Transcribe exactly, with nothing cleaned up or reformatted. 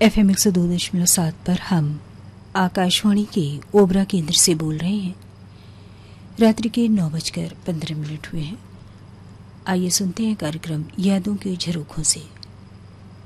F M एक सौ दो दशमलव सात पर हम आकाशवाणी के ओबरा केंद्र से बोल रहे हैं। रात्रि के नौ बजकर पंद्रह मिनट हुए हैं। आइए सुनते हैं कार्यक्रम यादों के झरोखों से।